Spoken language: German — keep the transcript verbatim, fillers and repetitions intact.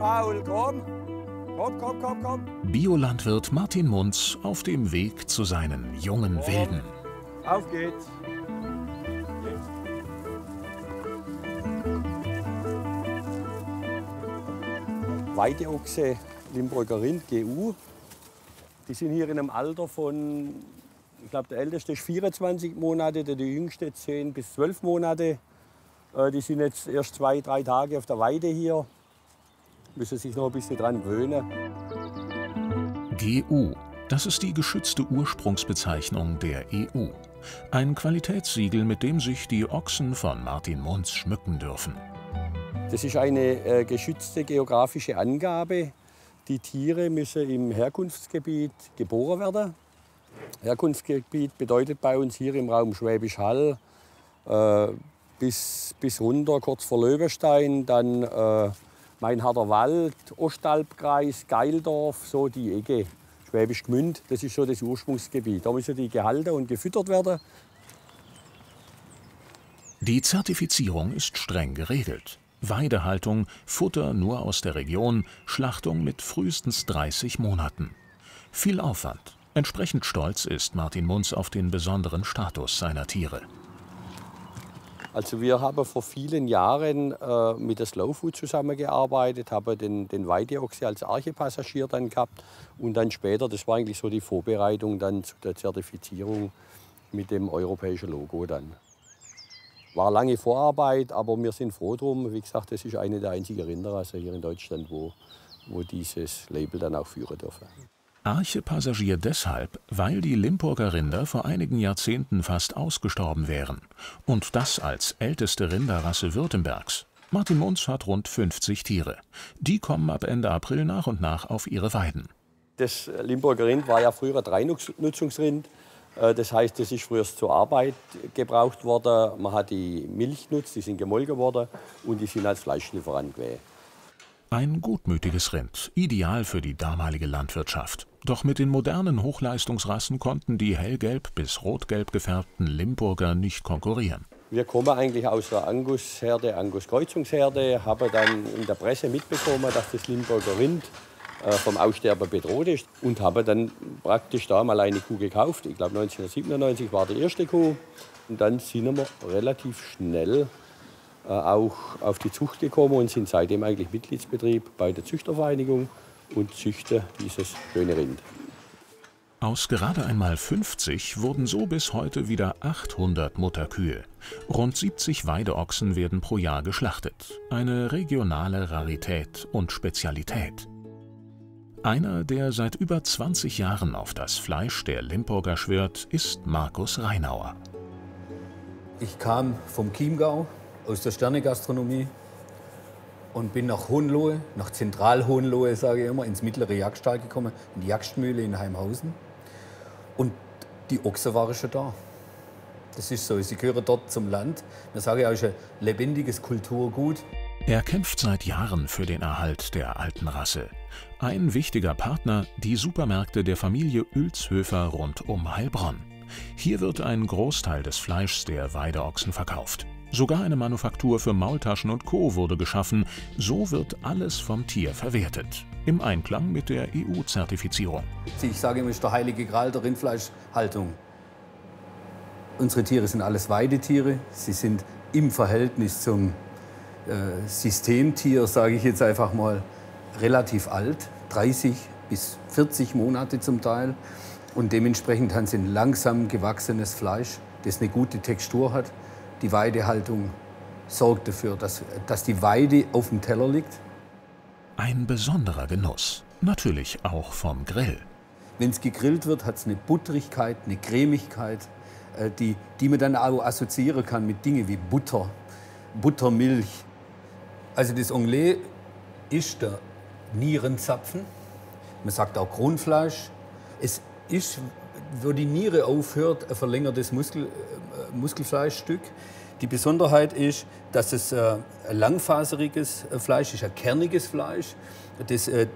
Paul, komm. Komm, komm, komm, komm. Biolandwirt Martin Munz auf dem Weg zu seinen jungen komm. Wilden. Auf geht's. Weideochse, Limburger Rind, G U. Die sind hier in einem Alter von, ich glaube, der älteste ist vierundzwanzig Monate, der jüngste zehn bis zwölf Monate. Die sind jetzt erst zwei, drei Tage auf der Weide hier. Müssen sich noch ein bisschen dran gewöhnen. G U, das ist die geschützte Ursprungsbezeichnung der E U. Ein Qualitätssiegel, mit dem sich die Ochsen von Martin Munz schmücken dürfen. Das ist eine äh, geschützte geografische Angabe. Die Tiere müssen im Herkunftsgebiet geboren werden. Herkunftsgebiet bedeutet bei uns hier im Raum Schwäbisch Hall äh, bis, bis runter, kurz vor Löwenstein, dann äh, Mainharder Wald, Ostalbkreis, Geildorf, so die Ecke. Schwäbisch Gmünd, das ist so das Ursprungsgebiet. Da müssen die gehalten und gefüttert werden. Die Zertifizierung ist streng geregelt. Weidehaltung, Futter nur aus der Region, Schlachtung mit frühestens dreißig Monaten. Viel Aufwand. Entsprechend stolz ist Martin Munz auf den besonderen Status seiner Tiere. Also wir haben vor vielen Jahren äh, mit der Slow Food zusammengearbeitet, haben den, den Weideochse als Archepassagier dann gehabt und dann später, das war eigentlich so die Vorbereitung dann zu der Zertifizierung mit dem europäischen Logo dann. War lange Vorarbeit, aber wir sind froh drum. Wie gesagt, das ist eine der einzigen Rinderrassen hier in Deutschland, wo, wo dieses Label dann auch führen dürfen. Archepassagier deshalb, weil die Limburger Rinder vor einigen Jahrzehnten fast ausgestorben wären. Und das als älteste Rinderrasse Württembergs. Martin Munz hat rund fünfzig Tiere. Die kommen ab Ende April nach und nach auf ihre Weiden. Das Limburger Rind war ja früher ein Dreinutzungsrind. Das heißt, das ist früher zur Arbeit gebraucht worden. Man hat die Milch genutzt, die sind gemolken worden und die sind als Fleischlieferant gewesen. Ein gutmütiges Rind, ideal für die damalige Landwirtschaft. Doch mit den modernen Hochleistungsrassen konnten die hellgelb bis rotgelb gefärbten Limburger nicht konkurrieren. Wir kommen eigentlich aus der Angusherde, Angus-Kreuzungsherde, haben dann in der Presse mitbekommen, dass das Limburger Rind vom Aussterben bedroht ist und habe dann praktisch da mal eine Kuh gekauft. Ich glaube neunzehnhundertsiebenundneunzig war die erste Kuh und dann sind wir relativ schnell äh, auch auf die Zucht gekommen und sind seitdem eigentlich Mitgliedsbetrieb bei der Züchtervereinigung und züchten dieses schöne Rind. Aus gerade einmal fünfzig wurden so bis heute wieder achthundert Mutterkühe. Rund siebzig Weideochsen werden pro Jahr geschlachtet. Eine regionale Rarität und Spezialität. Einer, der seit über zwanzig Jahren auf das Fleisch der Limburger schwört, ist Markus Reinauer. Ich kam vom Chiemgau aus der Sternegastronomie und bin nach Hohenlohe, nach Zentral-Hohenlohe, sage ich immer, ins mittlere Jagdstall gekommen, in die Jagdmühle in Heimhausen. Und die Ochsen waren schon da. Das ist so, sie gehören dort zum Land. Man sage ja, es ist ein lebendiges Kulturgut. Er kämpft seit Jahren für den Erhalt der alten Rasse. Ein wichtiger Partner, die Supermärkte der Familie Oelzhöfer rund um Heilbronn. Hier wird ein Großteil des Fleischs der Weideochsen verkauft. Sogar eine Manufaktur für Maultaschen und Co. wurde geschaffen. So wird alles vom Tier verwertet. Im Einklang mit der E U-Zertifizierung. Ich sage immer, es ist der heilige Gral der Rindfleischhaltung. Unsere Tiere sind alles Weidetiere. Sie sind im Verhältnis zum äh, Systemtier, sage ich jetzt einfach mal, relativ alt. dreißig bis vierzig Monate zum Teil. Und dementsprechend haben sie ein langsam gewachsenes Fleisch, das eine gute Textur hat. Die Weidehaltung sorgt dafür, dass, dass die Weide auf dem Teller liegt. Ein besonderer Genuss. Natürlich auch vom Grill. Wenn es gegrillt wird, hat es eine Butterigkeit, eine Cremigkeit, äh, die, die man dann auch assoziieren kann mit Dingen wie Butter, Buttermilch. Also das Onglet ist der Nierenzapfen. Man sagt auch Kronfleisch. Es ist, wo die Niere aufhört, ein verlängertes Muskel, äh, Muskelfleischstück. Die Besonderheit ist, dass es äh, ein langfaseriges Fleisch ist, ein kerniges Fleisch, das äh,